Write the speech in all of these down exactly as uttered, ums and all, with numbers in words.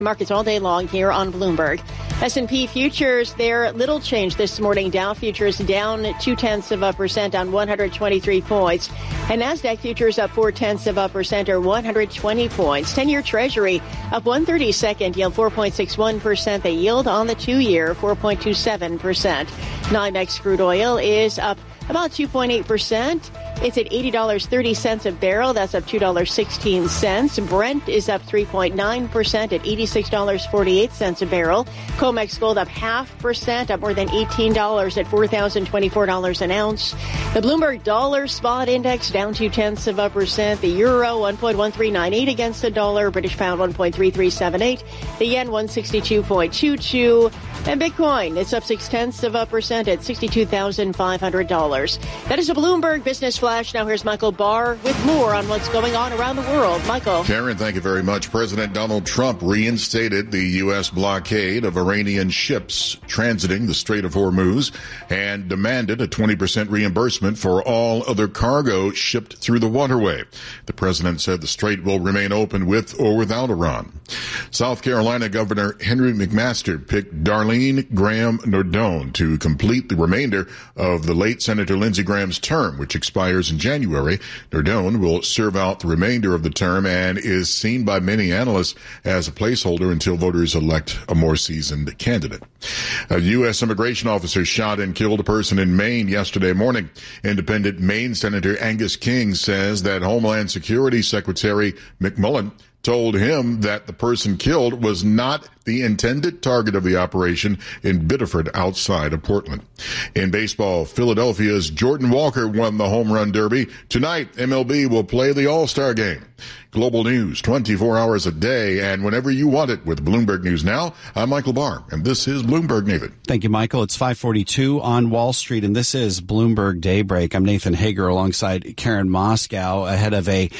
Markets all day long here on Bloomberg. S and P futures, they're little change this morning. Dow futures down two-tenths of a percent on one hundred twenty-three points. And NASDAQ futures up four-tenths of a percent or one hundred twenty points. ten-year Treasury up one thirty-second, yield four point six one percent. The yield on the two-year, four point two seven percent. NYMEX crude oil is up about two point eight percent. It's at eighty dollars and thirty cents a barrel. That's up two dollars and sixteen cents. Brent is up three point nine percent at eighty-six dollars and forty-eight cents a barrel. COMEX gold up half percent, up more than eighteen dollars at four thousand twenty-four dollars an ounce. The Bloomberg Dollar Spot Index down two-tenths of a percent. The euro one point one three nine eight against the dollar. British pound one point three three seven eight. The yen one sixty-two point two two. And Bitcoin, it's up six-tenths of a percent at sixty-two thousand five hundred dollars. That is a Bloomberg Business Flash. Now here's Michael Barr with more on what's going on around the world. Michael. Karen, thank you very much. President Donald Trump reinstated the U S blockade of Iranian ships transiting the Strait of Hormuz and demanded a twenty percent reimbursement for all other cargo shipped through the waterway. The president said the strait will remain open with or without Iran. South Carolina Governor Henry McMaster picked Darlene Graham Nardone to complete the remainder of the late Senator Lindsey Graham's term, which expires in January. Nardone will serve out the remainder of the term and is seen by many analysts as a placeholder until voters elect a more seasoned candidate. A U S immigration officer shot and killed a person in Maine yesterday morning. Independent Maine Senator Angus King says that Homeland Security Secretary McMullen told him that the person killed was not the intended target of the operation in Biddeford outside of Portland. In baseball, Philadelphia's Jordan Walker won the Home Run Derby. Tonight, M L B will play the All-Star Game. Global news, twenty-four hours a day, and whenever you want it with Bloomberg News Now. I'm Michael Barr, and this is Bloomberg Nathan. Thank you, Michael. It's five forty-two on Wall Street, and this is Bloomberg Daybreak. I'm Nathan Hager alongside Karen Moscow ahead of a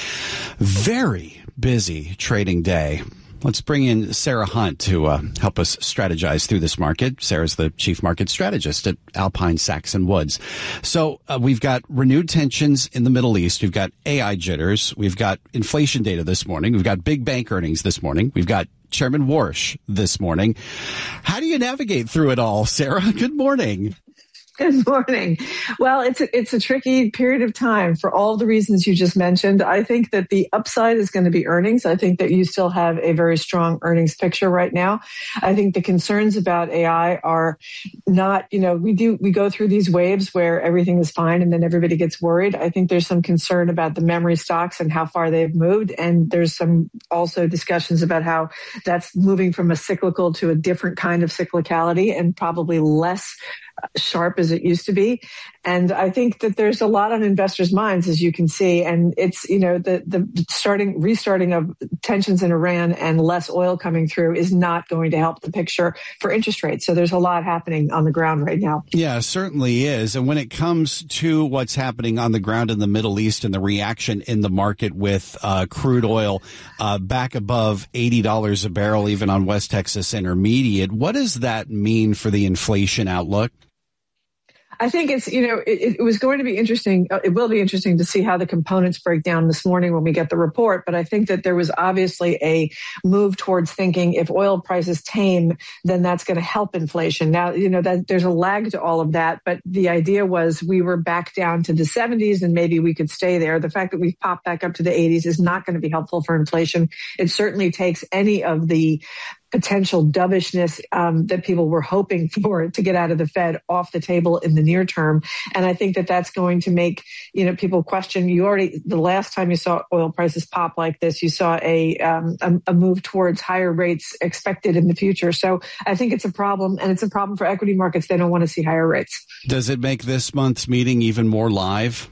very busy trading day. Let's bring in Sarah Hunt to uh, help us strategize through this market. Sarah's the chief market strategist at Alpine Saxon Woods. So uh, we've got renewed tensions in the Middle East. We've got A I jitters. We've got inflation data this morning. We've got big bank earnings this morning. We've got Chairman Warsh this morning. How do you navigate through it all, Sarah? Good morning. Good morning. Well, it's a, it's a tricky period of time for all the reasons you just mentioned. I think that the upside is going to be earnings. I think that you still have a very strong earnings picture right now. I think the concerns about A I are not, you know, we do, we go through these waves where everything is fine and then everybody gets worried. I think there's some concern about the memory stocks and how far they've moved. And there's some also discussions about how that's moving from a cyclical to a different kind of cyclicality and probably less sharp as it used to be. And I think that there's a lot on investors' minds, as you can see. And it's, you know, the, the starting, restarting of tensions in Iran and less oil coming through is not going to help the picture for interest rates. So there's a lot happening on the ground right now. Yeah, certainly is. And when it comes to what's happening on the ground in the Middle East and the reaction in the market with uh, crude oil uh, back above eighty dollars a barrel, even on West Texas Intermediate, what does that mean for the inflation outlook? I think it's, you know, it, it was going to be interesting. It will be interesting to see how the components break down this morning when we get the report. But I think that there was obviously a move towards thinking if oil prices tame, then that's going to help inflation. Now, you know, that there's a lag to all of that. But the idea was we were back down to the seventies and maybe we could stay there. The fact that we've popped back up to the eighties is not going to be helpful for inflation. It certainly takes any of the potential dovishness um, that people were hoping for to get out of the Fed off the table in the near term. And I think that that's going to make, you know, people question. You already, the last time you saw oil prices pop like this, you saw a, um, a, a move towards higher rates expected in the future. So I think it's a problem, and it's a problem for equity markets. They don't want to see higher rates. Does it make this month's meeting even more live?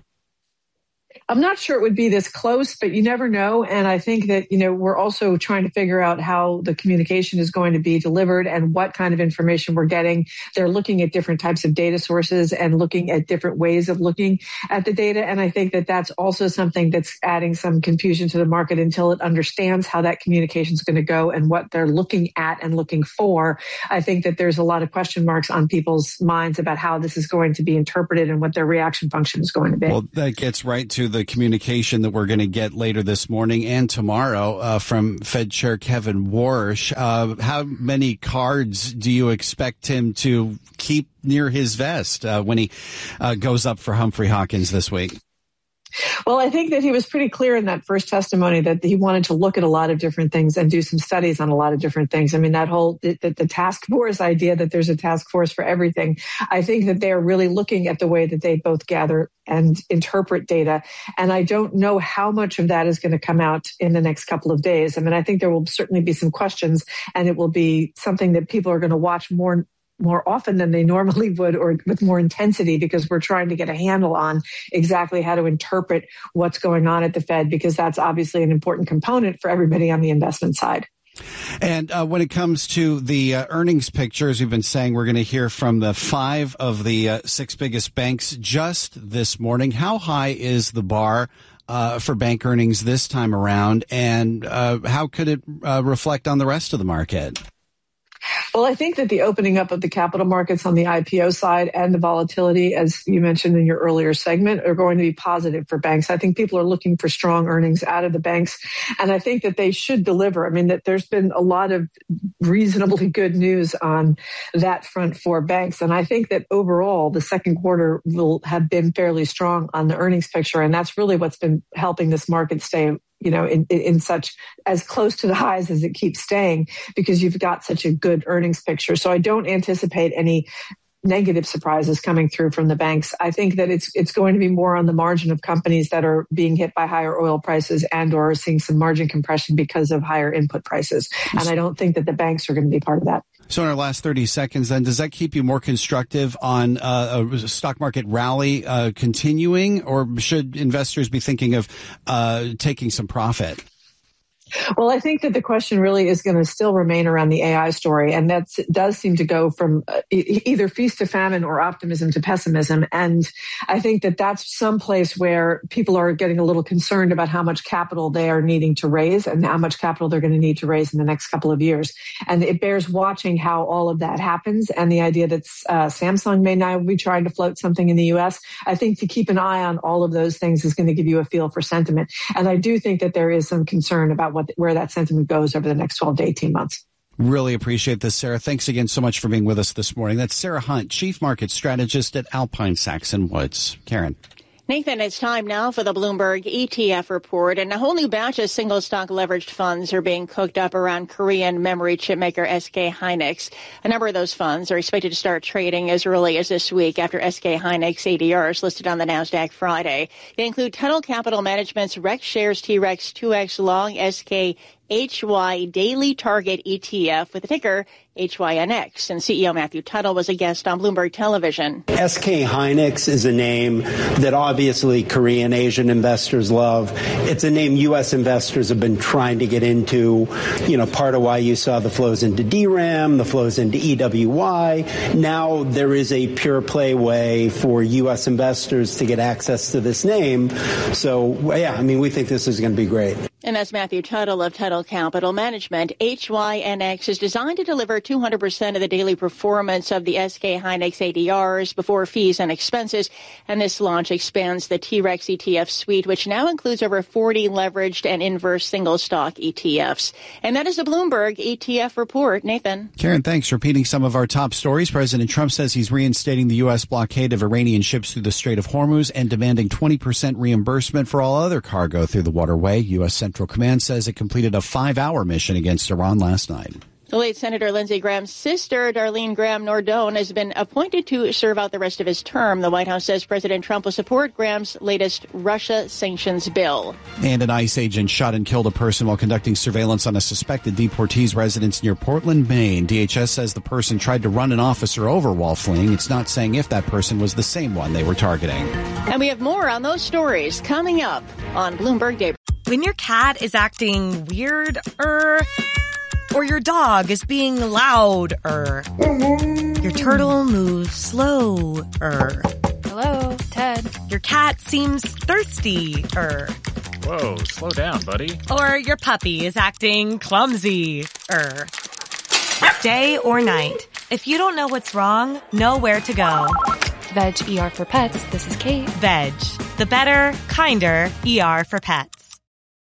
I'm not sure it would be this close, but you never know. And I think that, you know, we're also trying to figure out how the communication is going to be delivered and what kind of information we're getting. They're looking at different types of data sources and looking at different ways of looking at the data. And I think that that's also something that's adding some confusion to the market until it understands how that communication is going to go and what they're looking at and looking for. I think that there's a lot of question marks on people's minds about how this is going to be interpreted and what their reaction function is going to be. Well, that gets right to the the communication that we're going to get later this morning and tomorrow uh, from Fed Chair Kevin Warsh. Uh, how many cards do you expect him to keep near his vest uh, when he uh, goes up for Humphrey Hawkins this week? Well, I think that he was pretty clear in that first testimony that he wanted to look at a lot of different things and do some studies on a lot of different things. I mean, that whole the, the task force idea that there's a task force for everything. I think that they are really looking at the way that they both gather and interpret data. And I don't know how much of that is going to come out in the next couple of days. I mean, I think there will certainly be some questions, and it will be something that people are going to watch more more often than they normally would, or with more intensity, because we're trying to get a handle on exactly how to interpret what's going on at the Fed, because that's obviously an important component for everybody on the investment side. And uh, when it comes to the uh, earnings picture, as we've been saying, we're going to hear from the five of the uh, six biggest banks just this morning. How high is the bar uh, for bank earnings this time around, and uh, how could it uh, reflect on the rest of the market? Well, I think that the opening up of the capital markets on the I P O side and the volatility, as you mentioned in your earlier segment, are going to be positive for banks. I think people are looking for strong earnings out of the banks, and I think that they should deliver. I mean, that there's been a lot of reasonably good news on that front for banks, and I think that overall the second quarter will have been fairly strong on the earnings picture, and that's really what's been helping this market stay, you know, in, in such as close to the highs as it keeps staying, because you've got such a good earnings picture. So I don't anticipate any negative surprises coming through from the banks. I think that it's it's going to be more on the margin of companies that are being hit by higher oil prices and or seeing some margin compression because of higher input prices. And I don't think that the banks are going to be part of that. So in our last thirty seconds, then, does that keep you more constructive on uh, a stock market rally uh, continuing, or should investors be thinking of uh, taking some profit? Well, I think that the question really is going to still remain around the A I story, and that does seem to go from uh, either feast to famine or optimism to pessimism. And I think that that's some place where people are getting a little concerned about how much capital they are needing to raise and how much capital they're going to need to raise in the next couple of years. And it bears watching how all of that happens, and the idea that uh, Samsung may now be trying to float something in the U S. I think to keep an eye on all of those things is going to give you a feel for sentiment. And I do think that there is some concern about what where that sentiment goes over the next twelve to eighteen months. Really appreciate this, Sarah. Thanks again so much for being with us this morning. That's Sarah Hunt, Chief Market Strategist at Alpine Saxon Woods. Karen. Nathan, it's time now for the Bloomberg E T F report, and a whole new batch of single stock leveraged funds are being cooked up around Korean memory chip maker S K Hynix. A number of those funds are expected to start trading as early as this week after S K Hynix A D Rs listed on the NASDAQ Friday. They include Tuttle Capital Management's Rex Shares T-Rex two X Long S K H Y Daily Target E T F with the ticker H Y N X. And C E O Matthew Tuttle was a guest on Bloomberg Television. S K Hynix is a name that obviously Korean Asian investors love. It's a name U S investors have been trying to get into. You know, part of why you saw the flows into D RAM, the flows into E W Y. Now there is a pure play way for U S investors to get access to this name. So, yeah, I mean, we think this is going to be great. And that's Matthew Tuttle of Tuttle Capital Management. H Y N X is designed to deliver two hundred percent of the daily performance of the S K Hynix A D Rs before fees and expenses. And this launch expands the T-Rex E T F suite, which now includes over forty leveraged and inverse single stock E T Fs. And that is the Bloomberg E T F report. Nathan. Karen, thanks. Repeating some of our top stories. President Trump says he's reinstating the U S blockade of Iranian ships through the Strait of Hormuz and demanding twenty percent reimbursement for all other cargo through the waterway. U S Central Command says it completed a five-hour mission against Iran last night. The late Senator Lindsey Graham's sister, Darlene Graham Nordone, has been appointed to serve out the rest of his term. The White House says President Trump will support Graham's latest Russia sanctions bill. And an ICE agent shot and killed a person while conducting surveillance on a suspected deportee's residence near Portland, Maine. D H S says the person tried to run an officer over while fleeing. It's not saying if that person was the same one they were targeting. And we have more on those stories coming up on Bloomberg Daybreak. When your cat is acting weird, er, or your dog is being loud, er, your turtle moves slow, er. Hello, Ted. Your cat seems thirsty, er. Whoa, slow down, buddy. Or your puppy is acting clumsy, er. Day or night, if you don't know what's wrong, know where to go. Veg E R for Pets, this is Kate. Veg, the better, kinder E R for pets.